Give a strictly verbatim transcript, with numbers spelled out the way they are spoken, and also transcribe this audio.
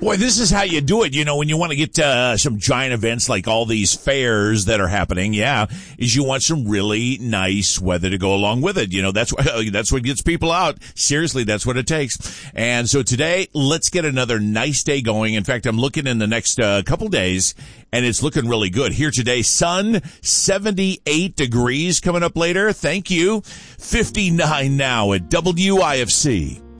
Boy, this is how you do it. You know, when you want to get uh, some giant events like all these fairs that are happening, yeah, is you want some really nice weather to go along with it. You know, that's what, that's what gets people out. Seriously, that's what it takes. And so today, let's get another nice day going. In fact, I'm looking in the next uh, couple days, and it's looking really good. Here today, sun, seventy-eight degrees coming up later. Thank you. fifty-nine now at W I F C.